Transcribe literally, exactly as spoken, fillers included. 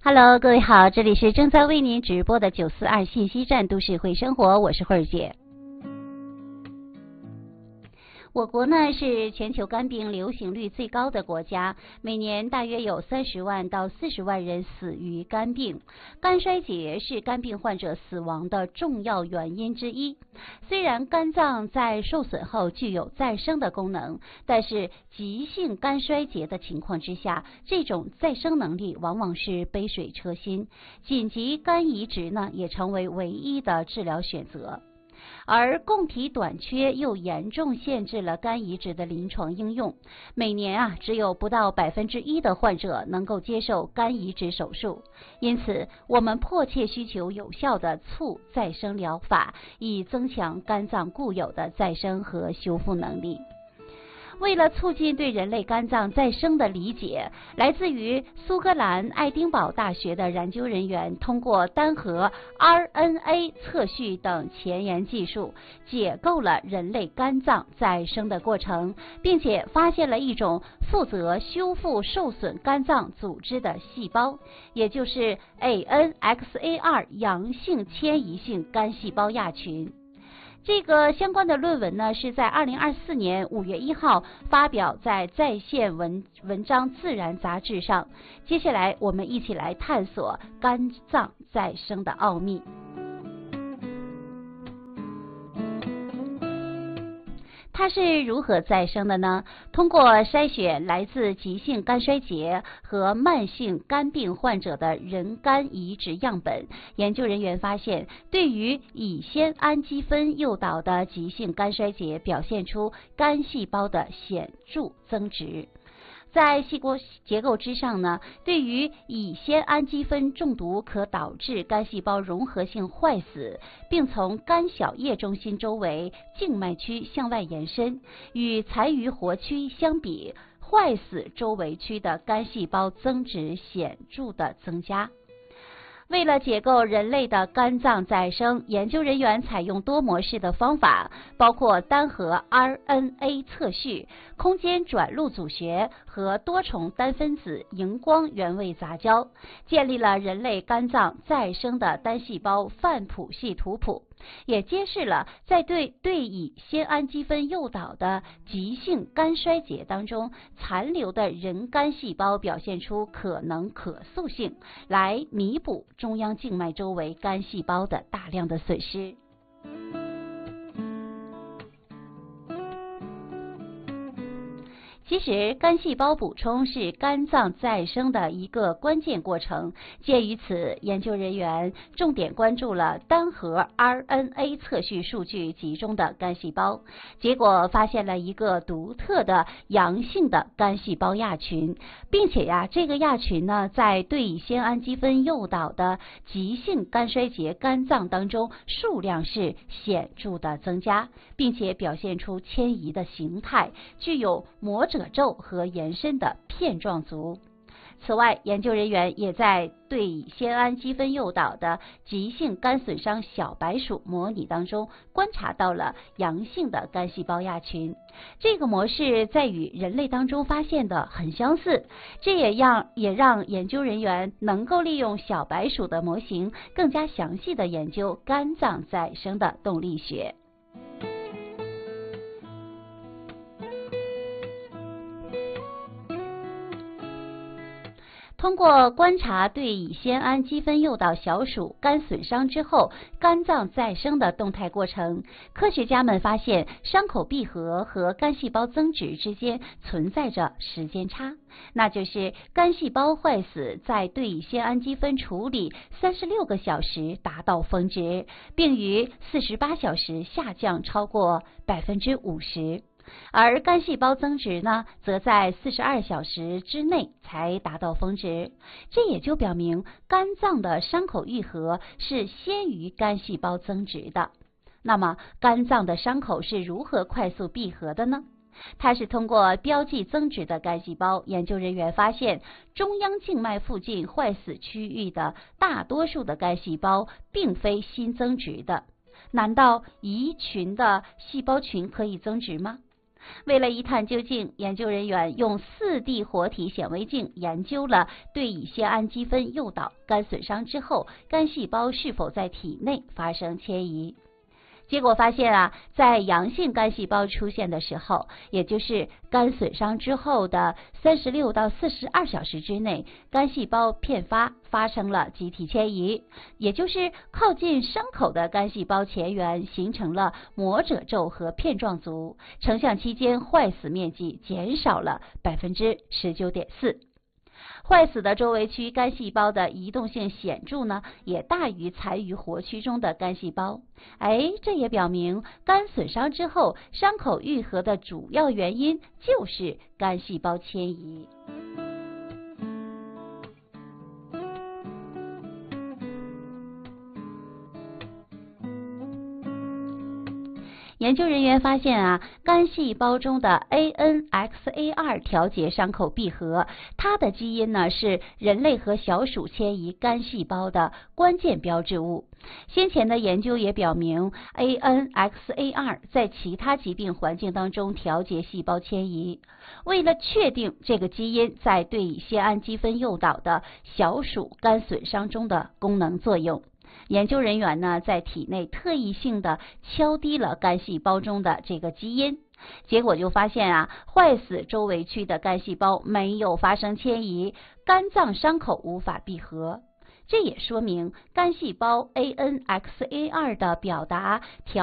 Hello， 各位好，这里是正在为您直播的九四二信息站都市会生活，我是慧儿姐。我国呢是全球肝病流行率最高的国家，每年大约有三十万到四十万人死于肝病。肝衰竭是肝病患者死亡的重要原因之一。虽然肝脏在受损后具有再生的功能，但是急性肝衰竭的情况之下，这种再生能力往往是杯水车薪，紧急肝移植呢也成为唯一的治疗选择。而供体短缺又严重限制了肝移植的临床应用，每年啊只有不到百分之一的患者能够接受肝移植手术，因此我们迫切需求有效的促再生疗法，以增强肝脏固有的再生和修复能力。为了促进对人类肝脏再生的理解，来自于苏格兰爱丁堡大学的研究人员通过单核 R N A 测序等前沿技术，解构了人类肝脏再生的过程，并且发现了一种负责修复受损肝脏组织的细胞，也就是 A N X A R 阳性迁移性肝细胞亚群。这个相关的论文呢，是在二零二四年五月一号发表在在线文文章《自然》杂志上。接下来，我们一起来探索肝脏再生的奥秘。它是如何再生的呢？通过筛选来自急性肝衰竭和慢性肝病患者的人肝移植样本，研究人员发现，对于乙酰氨基酚诱导的急性肝衰竭表现出肝细胞的显著增殖。在细胞结构之上呢，对于乙酰氨基酚中毒可导致肝细胞融合性坏死，并从肝小叶中心周围静脉区向外延伸，与残余活区相比，坏死周围区的肝细胞增殖显著的增加。为了解构人类的肝脏再生，研究人员采用多模式的方法，包括单核 R N A 测序、空间转录组学和多重单分子荧光原位杂交，建立了人类肝脏再生的单细胞泛谱系图谱，也揭示了在对对乙酰氨基酚诱导的急性肝衰竭当中残留的人肝细胞表现出可能可塑性，来弥补中央静脉周围肝细胞的大量的损失。其实，肝细胞补充是肝脏再生的一个关键过程。鉴于此，研究人员重点关注了单核 R N A 测序数据集中的肝细胞，结果发现了一个独特的阳性的肝细胞亚群，并且呀，这个亚群呢，在对乙酰氨基酚诱导的急性肝衰竭肝脏当中数量是显著的增加，并且表现出迁移的形态，具有膜褶皱和延伸的片状足。此外，研究人员也在对乙酰氨基酚诱导的急性肝损伤小白鼠模拟当中观察到了阳性的肝细胞亚群。这个模式在与人类当中发现的很相似，这也让也让研究人员能够利用小白鼠的模型，更加详细的研究肝脏再生的动力学。通过观察对乙酰氨基酚诱导小鼠肝损伤之后肝脏再生的动态过程，科学家们发现伤口闭合和肝细胞增殖之间存在着时间差，那就是肝细胞坏死在对乙酰氨基酚处理三十六个小时达到峰值，并于四十八小时下降超过百分之五十。而肝细胞增殖呢，则在四十二小时之内才达到峰值。这也就表明肝脏的伤口愈合是先于肝细胞增殖的。那么，肝脏的伤口是如何快速闭合的呢？它是通过标记增殖的肝细胞，研究人员发现中央静脉附近坏死区域的大多数的肝细胞并非新增殖的。难道乙群的细胞群可以增殖吗？ 为了一探究竟，研究人员用 四 D 活体显微镜研究了对乙酰氨基酚诱导肝损伤之后，肝细胞是否在体内发生迁移。结果发现啊，在阳性肝细胞出现的时候，也就是肝损伤之后的三十六到四十二小时之内，肝细胞片发发生了集体迁移，也就是靠近伤口的肝细胞前缘形成了膜褶皱和片状组，成像期间坏死面积减少了 百分之十九点四。坏死的周围区肝细胞的移动性显著呢，也大于残余活区中的肝细胞。哎，这也表明肝损伤之后，伤口愈合的主要原因就是肝细胞迁移。研究人员发现啊，肝细胞中的 A N X A 二 调节伤口闭合，它的基因呢是人类和小鼠迁移肝细胞的关键标志物。先前的研究也表明 ，A N X A 二 在其他疾病环境当中调节细胞迁移。为了确定这个基因在对乙酰氨基酚诱导的小鼠肝损伤中的功能作用，研究人员呢，在体内特异性的敲低了肝细胞中的这个基因，结果就发现啊，坏死周围区的肝细胞没有发生迁移，肝脏伤口无法闭合。这也说明肝细胞 A N X A 二 的表达调